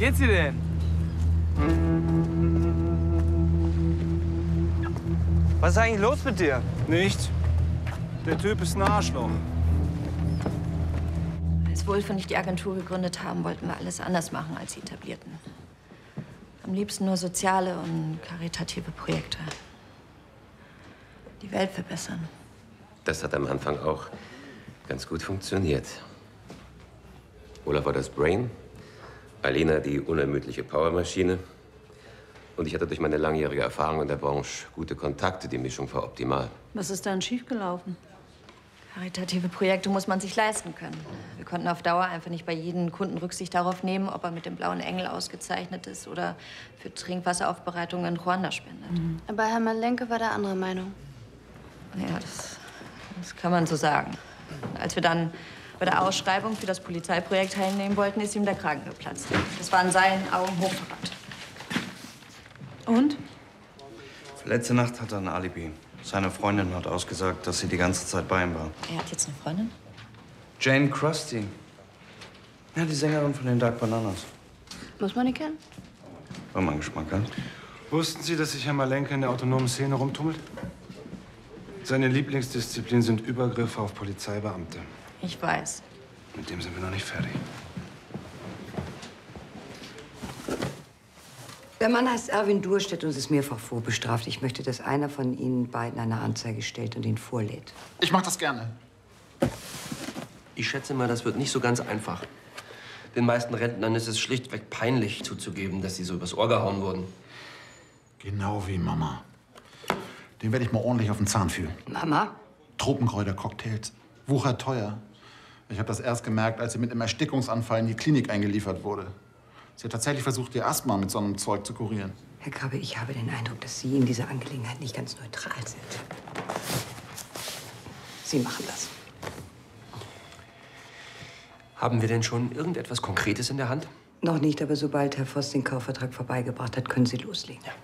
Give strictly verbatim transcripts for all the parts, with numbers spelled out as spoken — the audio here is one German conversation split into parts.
geht's dir denn? Was ist eigentlich los mit dir? Nichts. Der Typ ist ein Arschloch. Als Wulff und ich die Agentur gegründet haben, wollten wir alles anders machen als die Etablierten. Am liebsten nur soziale und karitative Projekte. Die Welt verbessern. Das hat am Anfang auch ganz gut funktioniert. Olaf war das Brain, Alena die unermüdliche Powermaschine. Und ich hatte durch meine langjährige Erfahrung in der Branche gute Kontakte. Die Mischung war optimal. Was ist dann schiefgelaufen? Karitative Projekte muss man sich leisten können. Wir konnten auf Dauer einfach nicht bei jedem Kunden Rücksicht darauf nehmen, ob er mit dem Blauen Engel ausgezeichnet ist oder für Trinkwasseraufbereitung in Ruanda spendet. Mhm. Aber Herr Malenke war der anderer Meinung. Ja, das, das kann man so sagen. Als wir dann bei der Ausschreibung für das Polizeiprojekt teilnehmen wollten, ist ihm der Kragen geplatzt. Das war in seinen Augen Hochverrat. Und? Letzte Nacht hat er ein Alibi. Seine Freundin hat ausgesagt, dass sie die ganze Zeit bei ihm war. Er hat jetzt eine Freundin? Jane Krusty. Ja, die Sängerin von den Dark Bananas. Muss man die kennen? Wenn man Geschmack hat. Wussten Sie, dass sich Herr Malenke in der autonomen Szene rumtummelt? Seine Lieblingsdisziplin sind Übergriffe auf Polizeibeamte. Ich weiß. Mit dem sind wir noch nicht fertig. Der Mann heißt Erwin Durstedt und ist mehrfach vorbestraft. Ich möchte, dass einer von Ihnen beiden eine Anzeige stellt und ihn vorlädt. Ich mach das gerne. Ich schätze mal, das wird nicht so ganz einfach. Den meisten Rentnern ist es schlichtweg peinlich zuzugeben, dass sie so übers Ohr gehauen wurden. Genau wie Mama. Den werde ich mal ordentlich auf den Zahn fühlen. Mama? Tropenkräuter-Cocktails. Wucherteuer. Ich habe das erst gemerkt, als sie mit einem Erstickungsanfall in die Klinik eingeliefert wurde. Sie hat tatsächlich versucht, ihr Asthma mit so einem Zeug zu kurieren. Herr Krabbe, ich habe den Eindruck, dass Sie in dieser Angelegenheit nicht ganz neutral sind. Sie machen das. Haben wir denn schon irgendetwas Konkretes in der Hand? Noch nicht, aber sobald Herr Voss den Kaufvertrag vorbeigebracht hat, können Sie loslegen. Ja.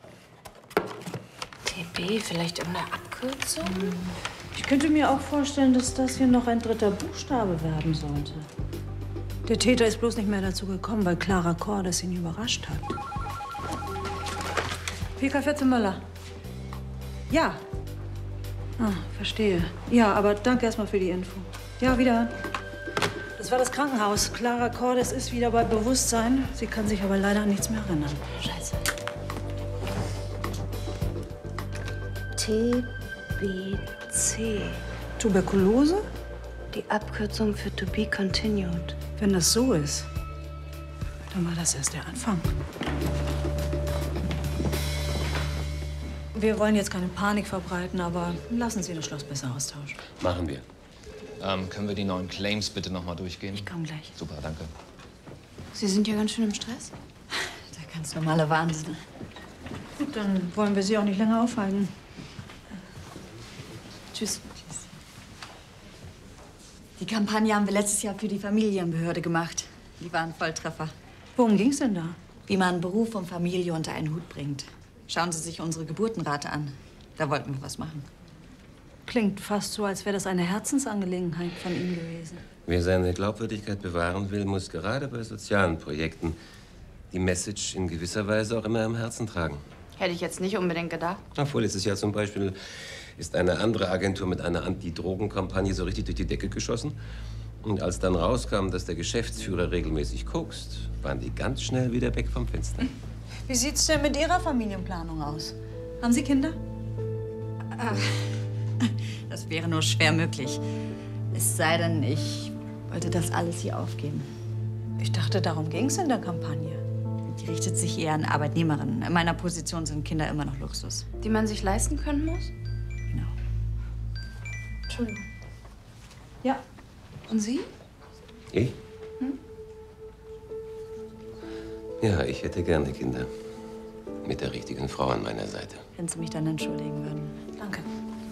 T B, vielleicht irgendeine Abkürzung? Ich könnte mir auch vorstellen, dass das hier noch ein dritter Buchstabe werden sollte. Der Täter ist bloß nicht mehr dazu gekommen, weil Clara Cordes ihn überrascht hat. P K vierzehn Möller. Ja. Ah, verstehe. Ja, aber danke erstmal für die Info. Ja, wieder. Das war das Krankenhaus. Clara Cordes ist wieder bei Bewusstsein. Sie kann sich aber leider an nichts mehr erinnern. Scheiße. T B C. Tuberkulose? Die Abkürzung für to be continued. Wenn das so ist, dann war das erst der Anfang. Wir wollen jetzt keine Panik verbreiten, aber lassen Sie das Schloss besser austauschen. Machen wir. Ähm, können wir die neuen Claims bitte noch mal durchgehen? Ich komm gleich. Super, danke. Sie sind ja ganz schön im Stress. Der ganz normale Wahnsinn. Gut, dann wollen wir Sie auch nicht länger aufhalten. Tschüss. Die Kampagne haben wir letztes Jahr für die Familienbehörde gemacht. Die waren Volltreffer. Worum ging's denn da? Wie man Beruf und Familie unter einen Hut bringt. Schauen Sie sich unsere Geburtenrate an. Da wollten wir was machen. Klingt fast so, als wäre das eine Herzensangelegenheit von Ihnen gewesen. Wer seine Glaubwürdigkeit bewahren will, muss gerade bei sozialen Projekten die Message in gewisser Weise auch immer am Herzen tragen. Hätte ich jetzt nicht unbedingt gedacht. Na, vorletztes Jahr zum Beispiel ist eine andere Agentur mit einer Anti-Drogen-Kampagne so richtig durch die Decke geschossen. Und als dann rauskam, dass der Geschäftsführer regelmäßig kokst, waren die ganz schnell wieder weg vom Fenster. Wie sieht's denn mit Ihrer Familienplanung aus? Haben Sie Kinder? Das wäre nur schwer möglich. Es sei denn, ich wollte das alles hier aufgeben. Ich dachte, darum ging's in der Kampagne. Die richtet sich eher an Arbeitnehmerinnen. In meiner Position sind Kinder immer noch Luxus. Die man sich leisten können muss? Genau. Entschuldigung. Ja. Und Sie? Ich? Hm? Ja, ich hätte gerne Kinder. Mit der richtigen Frau an meiner Seite. Wenn Sie mich dann entschuldigen würden. Danke.